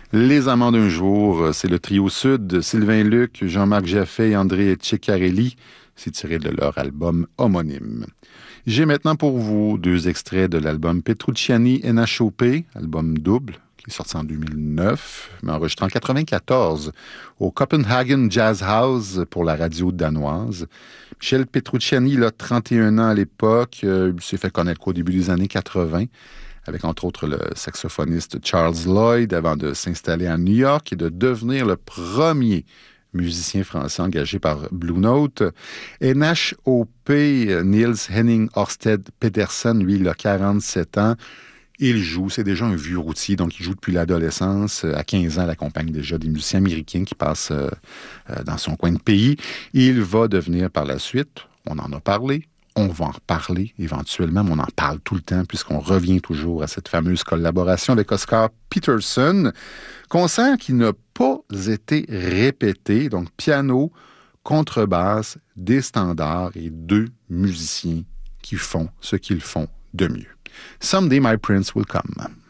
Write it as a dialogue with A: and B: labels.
A: Les Amants d'un jour, c'est le trio Sud, Sylvain Luc, Jean-Marc Jaffé et André Ceccarelli. C'est tiré de leur album homonyme. J'ai maintenant pour vous deux extraits de l'album Petrucciani NHOP, album double, qui est sorti en 2009, mais enregistré en 1994 au Copenhagen Jazz House pour la radio danoise. Michel Petrucciani, il a 31 ans à l'époque, il s'est fait connaître qu'au début des années 80, avec entre autres le saxophoniste Charles Lloyd, avant de s'installer à New York et de devenir le premier musicien français engagé par Blue Note. NHOP, Niels Henning Ørsted Pedersen, lui, il a 47 ans. Il joue, c'est déjà un vieux routier, donc il joue depuis l'adolescence. À 15 ans, il accompagne déjà des musiciens américains qui passent dans son coin de pays. Il va devenir par la suite, on en a parlé, on va en reparler éventuellement, mais on en parle tout le temps puisqu'on revient toujours à cette fameuse collaboration avec Oscar Peterson. Concert qui n'a pas été répété, donc piano, contrebasse, des standards et deux musiciens qui font ce qu'ils font de mieux. Someday My Prince Will Come.